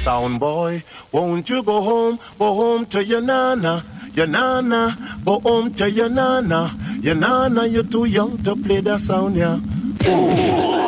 Sound boy, won't you go home to your nana, go home to your nana, you're too young to play that sound, yeah. Oh.